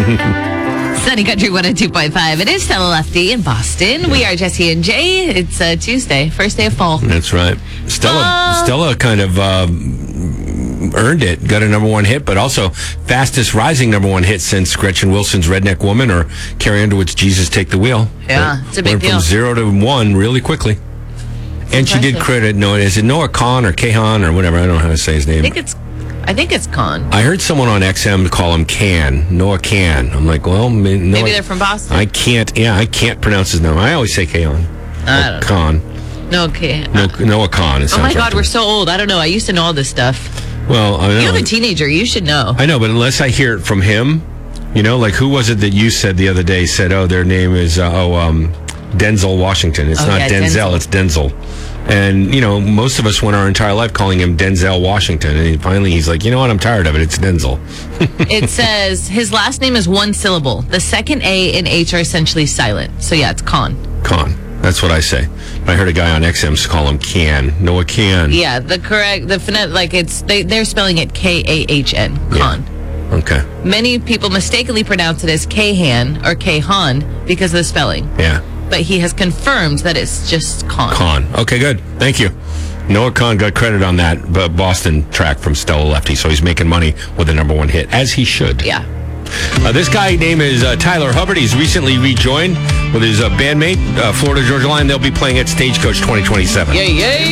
Sunny Country 102.5. It is Stella Lefty in Boston. We are Jesse and Jay. It's Tuesday, first day of fall. That's right. Stella kind of earned it. Got a #1 hit, but also fastest rising #1 hit since Gretchen Wilson's Redneck Woman or Carrie Underwood's Jesus Take the Wheel. Yeah, it's a big went deal. From 0 to 1 really quickly. And she did credit Noah. Is it Noah Khan or Kahan or whatever? I don't know how to say his name. I think it's Khan. I heard someone on XM call him Noah Can. I'm like, well, maybe they're from Boston. I can't pronounce his name. I always say Kahan. I don't know. Khan. No, okay. Noah Khan. Oh my God, we're so old. I don't know. I used to know all this stuff. Well, I know. You have a teenager. You should know. I know, but unless I hear it from him, like who was it that you said the other day said, oh, their name is, Denzel Washington. It's not Denzel, it's Denzel. And, most of us went our entire life calling him Denzel Washington. And finally he's like, you know what? I'm tired of it. It's Denzel. It says his last name is one syllable. The second A and H are essentially silent. So, yeah, it's Khan. Khan. That's what I say. I heard a guy on XM call him Can. Noah Can. Yeah, the phonetic, they're spelling it K-A-H-N. Khan. Yeah. Okay. Many people mistakenly pronounce it as Kahan or Kahan because of the spelling. Yeah. But he has confirmed that it's just Khan. Khan. Okay, good. Thank you. Noah Khan got credit on that Boston track from Stella Lefty, so he's making money with a #1 hit, as he should. Yeah. This guy name is Tyler Hubbard. He's recently rejoined with his bandmate, Florida Georgia Line. They'll be playing at Stagecoach 2027. Yay, yay.